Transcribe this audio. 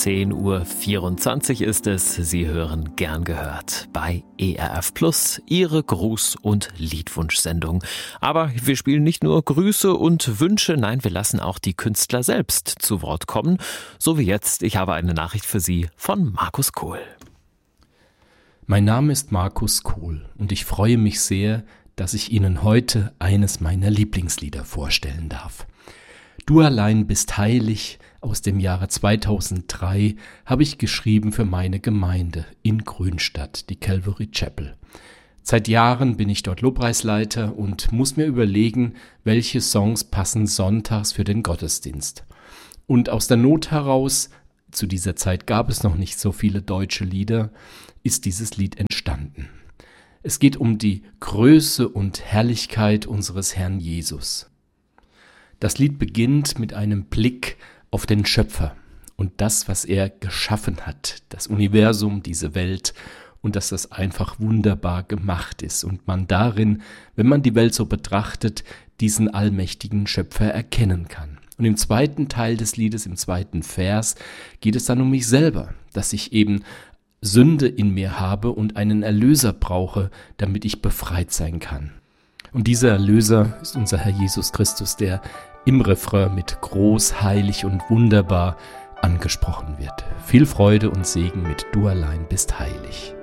10:24 Uhr ist es. Sie hören Gern gehört bei ERF Plus, Ihre Gruß- und Liedwunschsendung. Aber wir spielen nicht nur Grüße und Wünsche, nein, wir lassen auch die Künstler selbst zu Wort kommen. So wie jetzt, ich habe eine Nachricht für Sie von Markus Kohl. Mein Name ist Markus Kohl und ich freue mich sehr, dass ich Ihnen heute eines meiner Lieblingslieder vorstellen darf. Du allein bist heilig aus dem Jahre 2003 habe ich geschrieben für meine Gemeinde in Grünstadt, die Calvary Chapel. Seit Jahren bin ich dort Lobpreisleiter und muss mir überlegen, welche Songs passen sonntags für den Gottesdienst. Und aus der Not heraus, zu dieser Zeit gab es noch nicht so viele deutsche Lieder, ist dieses Lied entstanden. Es geht um die Größe und Herrlichkeit unseres Herrn Jesus. Das Lied beginnt mit einem Blick auf den Schöpfer und das, was er geschaffen hat, das Universum, diese Welt, und dass das einfach wunderbar gemacht ist und man darin, wenn man die Welt so betrachtet, diesen allmächtigen Schöpfer erkennen kann. Und im zweiten Teil des Liedes, im zweiten Vers, geht es dann um mich selber, dass ich eben Sünde in mir habe und einen Erlöser brauche, damit ich befreit sein kann. Und dieser Erlöser ist unser Herr Jesus Christus, der im Refrain mit groß, heilig und wunderbar angesprochen wird. Viel Freude und Segen mit Du allein bist heilig.